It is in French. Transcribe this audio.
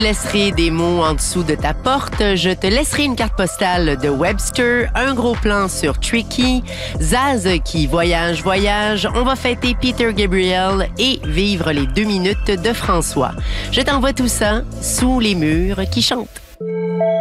Je te laisserai des mots en dessous de ta porte. Je te laisserai une carte postale de Webster, un gros plan sur Tricky, Zaz qui voyage. On va fêter Peter Gabriel et vivre les 2 minutes de François. Je t'envoie tout ça sous les murs qui chantent.